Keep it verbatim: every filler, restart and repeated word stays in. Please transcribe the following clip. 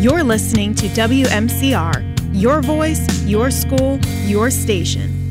You're listening to W M C R, your voice, your school, your station.